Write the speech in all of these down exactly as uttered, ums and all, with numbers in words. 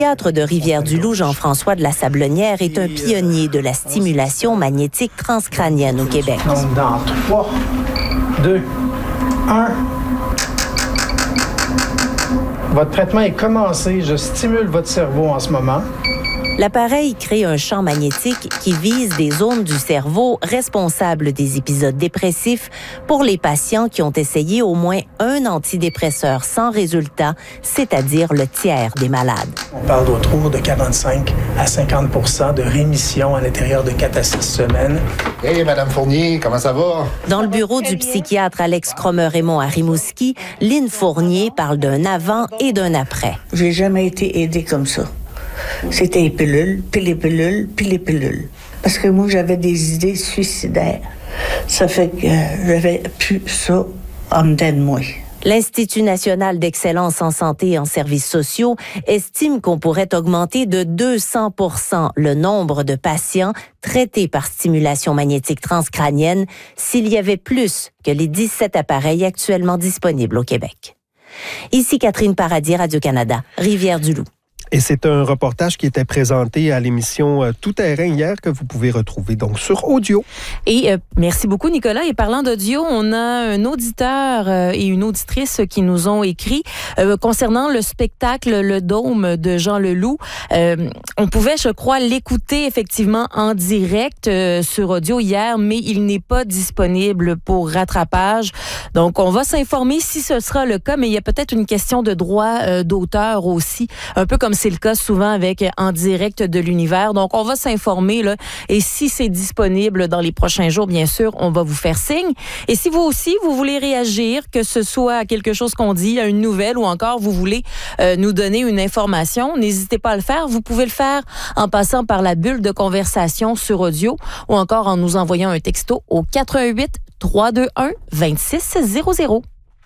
Le psychiatre de Rivière-du-Loup, Jean-François de la Sablonnière, est un pionnier de la stimulation magnétique transcrânienne au Québec. Donc, dans trois, deux, un. Votre traitement est commencé. Je stimule votre cerveau en ce moment. L'appareil crée un champ magnétique qui vise des zones du cerveau responsables des épisodes dépressifs pour les patients qui ont essayé au moins un antidépresseur sans résultat, c'est-à-dire le tiers des malades. On parle d'autour de quarante-cinq à cinquante pour cent de rémission à l'intérieur de quatre à six semaines. Hey, Madame Fournier, comment ça va? Dans le bureau du psychiatre Alex Cromer-Raymond à Rimouski, Lynne Fournier parle d'un avant et d'un après. J'ai jamais été aidée comme ça. C'était les pilules, puis les pilules, puis les pilules. Parce que moi, j'avais des idées suicidaires. Ça fait que j'avais plus ça en dedans de moi. L'Institut national d'excellence en santé et en services sociaux estime qu'on pourrait augmenter de deux cents pour cent le nombre de patients traités par stimulation magnétique transcrânienne s'il y avait plus que les dix-sept appareils actuellement disponibles au Québec. Ici Catherine Paradis, Radio-Canada, Rivière-du-Loup. Et c'est un reportage qui était présenté à l'émission euh, Tout terrain hier que vous pouvez retrouver donc sur audio. Et euh, merci beaucoup Nicolas. Et parlant d'audio, on a un auditeur euh, et une auditrice qui nous ont écrit euh, concernant le spectacle Le Dôme de Jean Leloup. Euh, on pouvait, je crois, l'écouter effectivement en direct euh, sur audio hier, mais il n'est pas disponible pour rattrapage. Donc, on va s'informer si ce sera le cas, mais il y a peut-être une question de droit euh, d'auteur aussi, un peu comme c'est le cas souvent avec En direct de l'univers. Donc, on va s'informer, là. Et si c'est disponible dans les prochains jours, bien sûr, on va vous faire signe. Et si vous aussi, vous voulez réagir, que ce soit à quelque chose qu'on dit, à une nouvelle ou encore vous voulez euh, nous donner une information, n'hésitez pas à le faire. Vous pouvez le faire en passant par la bulle de conversation sur audio ou encore en nous envoyant un texto au quatre un huit, trois deux un, deux six zéro zéro.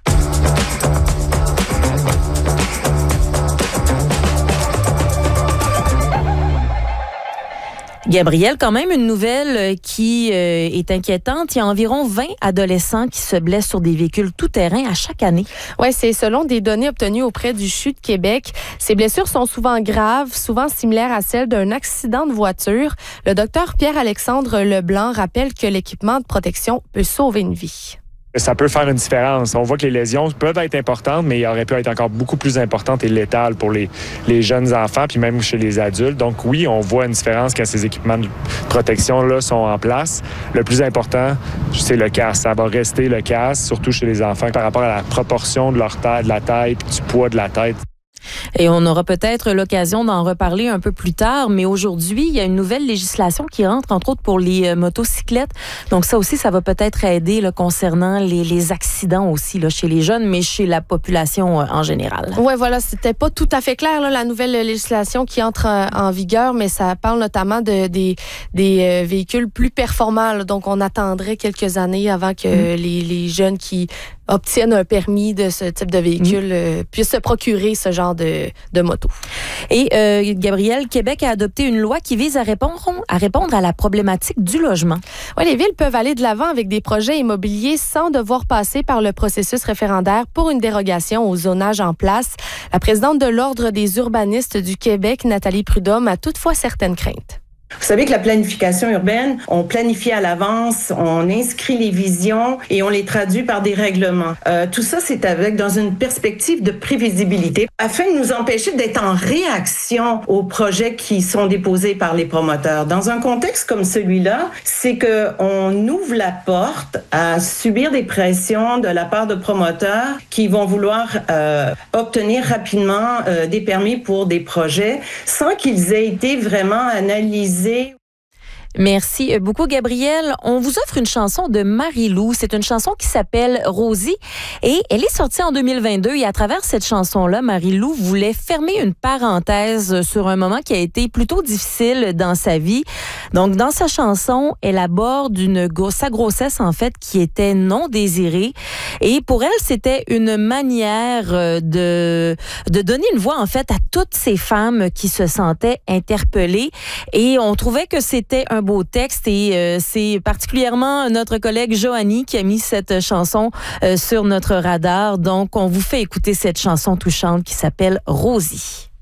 Gabriel, quand même une nouvelle qui euh, est inquiétante. Il y a environ vingt adolescents qui se blessent sur des véhicules tout-terrain à chaque année. Oui, c'est selon des données obtenues auprès du C H U de Québec. Ces blessures sont souvent graves, souvent similaires à celles d'un accident de voiture. Le docteur Pierre-Alexandre Leblanc rappelle que l'équipement de protection peut sauver une vie. Ça peut faire une différence. On voit que les lésions peuvent être importantes, mais il aurait pu être encore beaucoup plus importantes et létales pour les, les jeunes enfants, puis même chez les adultes. Donc oui, on voit une différence quand ces équipements de protection-là sont en place. Le plus important, c'est le casque. Ça va rester le casque, surtout chez les enfants, par rapport à la proportion de leur taille, de la taille, puis du poids de la tête. Et on aura peut-être l'occasion d'en reparler un peu plus tard, mais aujourd'hui, il y a une nouvelle législation qui rentre, entre autres, pour les euh, motocyclettes. Donc ça aussi, ça va peut-être aider là, concernant les, les accidents aussi là, chez les jeunes, mais chez la population euh, en général. Oui, voilà, c'était pas tout à fait clair, là, la nouvelle législation qui entre en, en vigueur, mais ça parle notamment de, des, des euh, véhicules plus performants. Là, donc, on attendrait quelques années avant que mmh. les, les jeunes qui obtiennent un permis de ce type de véhicule mmh. euh, puissent se procurer ce genre de, de moto. Et euh, Gabriel, Québec a adopté une loi qui vise à répondre, à répondre à la problématique du logement. Oui, les villes peuvent aller de l'avant avec des projets immobiliers sans devoir passer par le processus référendaire pour une dérogation au zonage en place. La présidente de l'Ordre des urbanistes du Québec, Nathalie Prudhomme, a toutefois certaines craintes. Vous savez que la planification urbaine, on planifie à l'avance, on inscrit les visions et on les traduit par des règlements. Euh, tout ça, c'est avec dans une perspective de prévisibilité afin de nous empêcher d'être en réaction aux projets qui sont déposés par les promoteurs. Dans un contexte comme celui-là, c'est que on ouvre la porte à subir des pressions de la part de promoteurs qui vont vouloir euh, obtenir rapidement euh, des permis pour des projets sans qu'ils aient été vraiment analysés. Merci beaucoup, Gabriel. On vous offre une chanson de Marie-Lou. C'est une chanson qui s'appelle Rosie et elle est sortie en deux mille vingt-deux. Et à travers cette chanson-là, Marie-Lou voulait fermer une parenthèse sur un moment qui a été plutôt difficile dans sa vie. Donc, dans sa chanson, elle aborde une, sa grossesse, en fait, qui était non désirée. Et pour elle, c'était une manière de, de donner une voix, en fait, à toutes ces femmes qui se sentaient interpellées. Et on trouvait que c'était un beau texte et euh, c'est particulièrement notre collègue Joanie qui a mis cette chanson euh, sur notre radar. Donc, on vous fait écouter cette chanson touchante qui s'appelle Rosie.